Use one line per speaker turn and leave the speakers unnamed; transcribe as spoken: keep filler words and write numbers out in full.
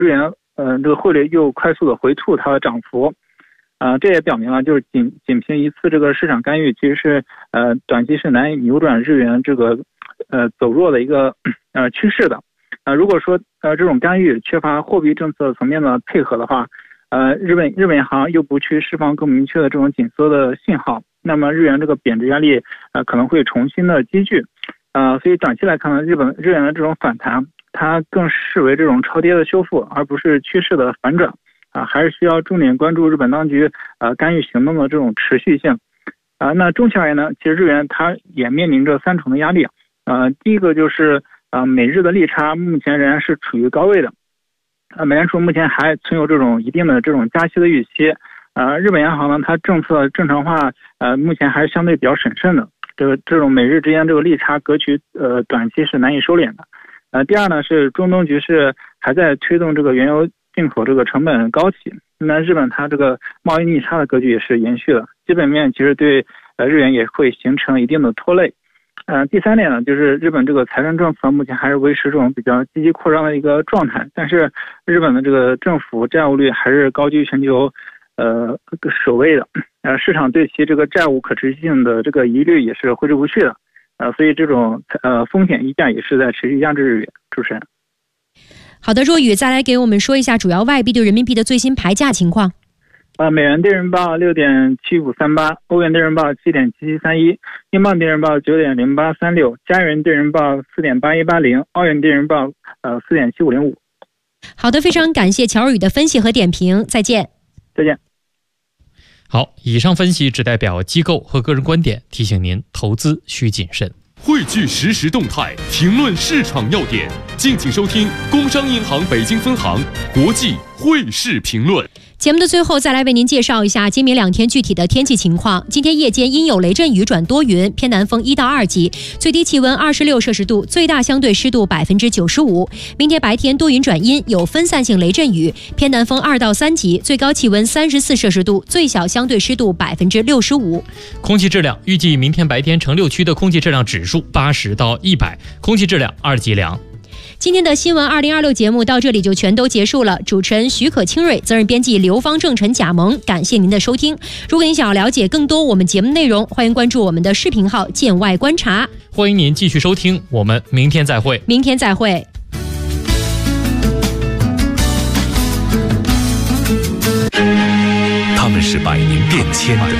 日元呃这个汇率又快速的回吐它的涨幅，啊、呃，这也表明了就是仅仅凭一次这个市场干预，其实是呃短期是难以扭转日元这个呃走弱的一个呃趋势的。啊、呃，如果说呃这种干预缺乏货币政策层面的配合的话，呃日本日本银行又不去释放更明确的这种紧缩的信号，那么日元这个贬值压力呃可能会重新的积聚，呃，所以短期来看呢，日本日元的这种反弹，它更视为这种超跌的修复，而不是趋势的反转，啊、呃，还是需要重点关注日本当局呃干预行动的这种持续性，啊、呃，那中期而言呢，其实日元它也面临着三重的压力，呃，第一个就是呃美日的利差目前仍然是处于高位的。呃，美联储目前还存有这种一定的这种加息的预期，呃，日本央行呢，它政策正常化，呃，目前还是相对比较审慎的。这个这种美日之间这个利差格局，呃，短期是难以收敛的。呃，第二呢是中东局势还在推动这个原油进口这个成本高企，那日本它这个贸易逆差的格局也是延续的，基本面其实对呃日元也会形成一定的拖累。呃，第三点呢，就是日本这个财政政策目前还是维持这种比较积极扩张的一个状态，但是日本的这个政府债务率还是高居全球呃首位的，呃，市场对其这个债务可持续性的这个疑虑也是挥之不去的，呃，所以这种呃风险溢价也是在持续压制日元。主持人，
好的，若雨再来给我们说一下主要外币对人民币的最新牌价情况。
呃，美元兑人民币六点七五三八，欧元兑人民币七点七七三一，英镑兑人民币九点零八三六，加元兑人民币四点八一八零，澳元兑人民币呃四点七五零五。
好的，非常感谢乔尔宇的分析和点评，再见。
再见。
好，以上分析只代表机构和个人观点，提醒您投资需谨慎。
汇聚实时动态，评论市场要点，敬请收听工商银行北京分行国际汇市评论。
节目的最后，再来为您介绍一下今明两天具体的天气情况。今天夜间阴有雷阵雨转多云，偏南风一到二级，最低气温二十六摄氏度，最大相对湿度百分之九十五。明天白天多云转阴，有分散性雷阵雨，偏南风二到三级，最高气温三十四摄氏度，最小相对湿度百分之六十五。
空气质量预计明天白天城六区的空气质量指数八十到一百，空气质量二级良。
今天的新闻二零二六节目到这里就全都结束了。主持人许可清瑞，责任编辑刘芳正、陈贾萌，感谢您的收听。如果您想要了解更多我们节目内容，欢迎关注我们的视频号“见外观察”。
欢迎您继续收听，我们明天再会。
明天再会。
他们是百年变迁的